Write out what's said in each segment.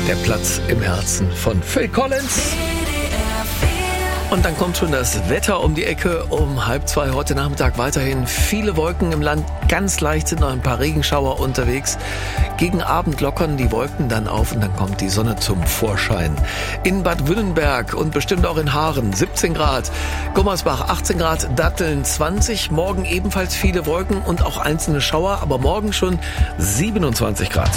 Der Platz im Herzen von Phil Collins. Und dann kommt schon das Wetter um die Ecke um 1:30 heute Nachmittag. Weiterhin viele Wolken im Land. Ganz leicht sind noch ein paar Regenschauer unterwegs. Gegen Abend lockern die Wolken dann auf und dann kommt die Sonne zum Vorschein. In Bad Wünnenberg und bestimmt auch in Haaren 17 Grad. Gummersbach 18 Grad, Datteln 20. Morgen ebenfalls viele Wolken und auch einzelne Schauer. Aber morgen schon 27 Grad.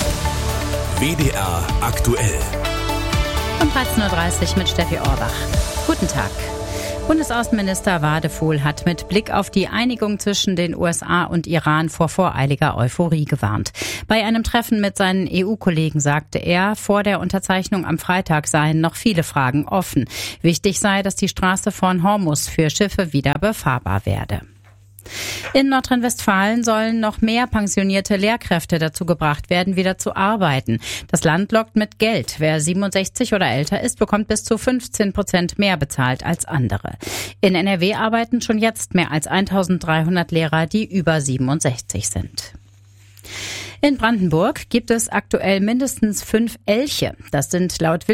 WDR aktuell. Um 13:30 Uhr mit Steffi Orbach. Guten Tag. Bundesaußenminister Wadefuhl hat mit Blick auf die Einigung zwischen den USA und Iran vor voreiliger Euphorie gewarnt. Bei einem Treffen mit seinen EU-Kollegen sagte er, vor der Unterzeichnung am Freitag seien noch viele Fragen offen. Wichtig sei, dass die Straße von Hormuz für Schiffe wieder befahrbar werde. In Nordrhein-Westfalen sollen noch mehr pensionierte Lehrkräfte dazu gebracht werden, wieder zu arbeiten. Das Land lockt mit Geld. Wer 67 oder älter ist, bekommt bis zu 15% mehr bezahlt als andere. In NRW arbeiten schon jetzt mehr als 1300 Lehrer, die über 67 sind. In Brandenburg gibt es aktuell mindestens 5 Elche. Das ist laut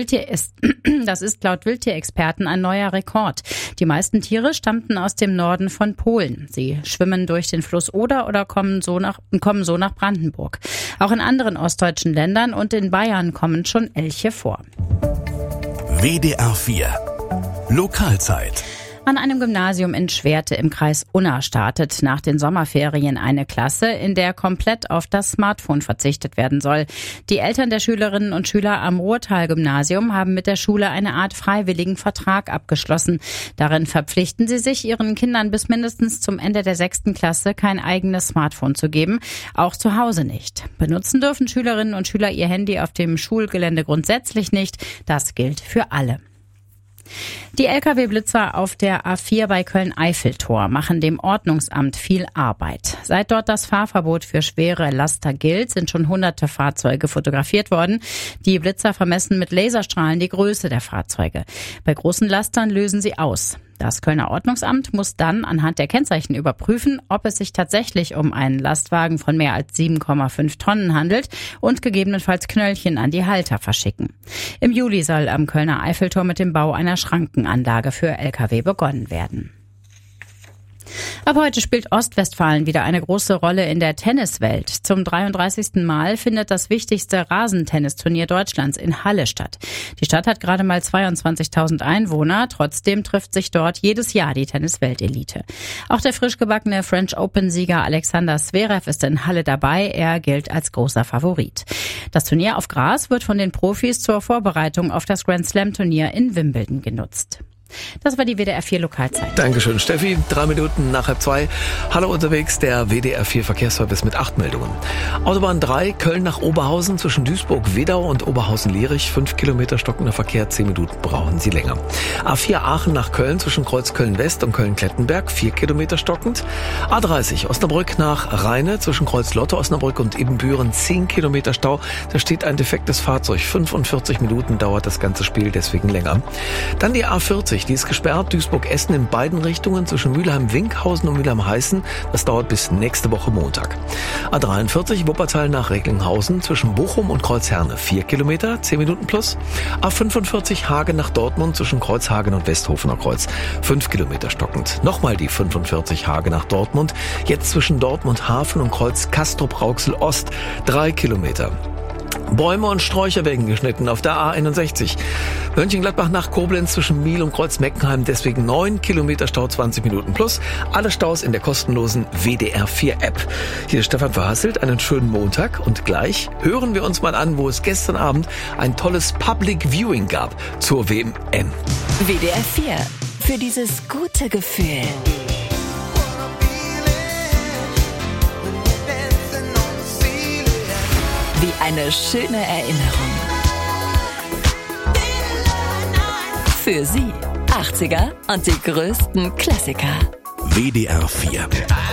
Wildtierexperten ein neuer Rekord. Die meisten Tiere stammten aus dem Norden von Polen. Sie schwimmen durch den Fluss Oder kommen so nach Brandenburg. Auch in anderen ostdeutschen Ländern und in Bayern kommen schon Elche vor. WDR 4 Lokalzeit. An einem Gymnasium in Schwerte im Kreis Unna startet nach den Sommerferien eine Klasse, in der komplett auf das Smartphone verzichtet werden soll. Die Eltern der Schülerinnen und Schüler am Ruhrtal-Gymnasium haben mit der Schule eine Art freiwilligen Vertrag abgeschlossen. Darin verpflichten sie sich, ihren Kindern bis mindestens zum Ende der 6. Klasse kein eigenes Smartphone zu geben, auch zu Hause nicht. Benutzen dürfen Schülerinnen und Schüler ihr Handy auf dem Schulgelände grundsätzlich nicht. Das gilt für alle. Die Lkw-Blitzer auf der A4 bei Köln-Eiffeltor machen dem Ordnungsamt viel Arbeit. Seit dort das Fahrverbot für schwere Laster gilt, sind schon hunderte Fahrzeuge fotografiert worden. Die Blitzer vermessen mit Laserstrahlen die Größe der Fahrzeuge. Bei großen Lastern lösen sie aus. Das Kölner Ordnungsamt muss dann anhand der Kennzeichen überprüfen, ob es sich tatsächlich um einen Lastwagen von mehr als 7,5 Tonnen handelt und gegebenenfalls Knöllchen an die Halter verschicken. Im Juli soll am Kölner Eiffeltor mit dem Bau einer Schrankenanlage für Lkw begonnen werden. Ab heute spielt Ostwestfalen wieder eine große Rolle in der Tenniswelt. Zum 33. Mal findet das wichtigste Rasentennisturnier Deutschlands in Halle statt. Die Stadt hat gerade mal 22.000 Einwohner. Trotzdem trifft sich dort jedes Jahr die Tennisweltelite. Auch der frisch gebackene French Open-Sieger Alexander Zverev ist in Halle dabei. Er gilt als großer Favorit. Das Turnier auf Gras wird von den Profis zur Vorbereitung auf das Grand Slam-Turnier in Wimbledon genutzt. Das war die WDR 4 Lokalzeit. Dankeschön, Steffi. 3 Minuten nach 1:30. Hallo unterwegs, der WDR 4 Verkehrsservice mit 8 Meldungen. Autobahn 3, Köln nach Oberhausen zwischen Duisburg-Wedau und Oberhausen-Lierich. 5 Kilometer stockender Verkehr, 10 Minuten brauchen Sie länger. A4 Aachen nach Köln zwischen Kreuz Köln-West und Köln-Klettenberg. 4 Kilometer stockend. A30 Osnabrück nach Rheine zwischen Kreuz Lotte, Osnabrück und Ibbenbüren. 10 Kilometer Stau. Da steht ein defektes Fahrzeug. 45 Minuten dauert das ganze Spiel, deswegen länger. Dann die A40. Die ist gesperrt, Duisburg-Essen in beiden Richtungen zwischen Mülheim-Winkhausen und Mülheim-Heißen. Das dauert bis nächste Woche Montag. A43 Wuppertal nach Recklinghausen zwischen Bochum und Kreuzherne. 4 Kilometer, 10 Minuten plus. A45 Hagen nach Dortmund zwischen Kreuzhagen und Westhofener Kreuz. 5 Kilometer stockend. Nochmal die 45 Hagen nach Dortmund. Jetzt zwischen Dortmund Hafen und Kreuz Castrop-Rauxel Ost. 3 Kilometer. Bäume und Sträucher werden geschnitten auf der A61. Mönchengladbach nach Koblenz zwischen Miel und Kreuz-Meckenheim, deswegen 9 Kilometer Stau, 20 Minuten plus. Alle Staus in der kostenlosen WDR 4 App. Hier ist Stefan Verhasselt, einen schönen Montag und gleich hören wir uns mal an, wo es gestern Abend ein tolles Public Viewing gab zur WM. WDR 4, für dieses gute Gefühl. Wie eine schöne Erinnerung. Für Sie 80er und die größten Klassiker. WDR 4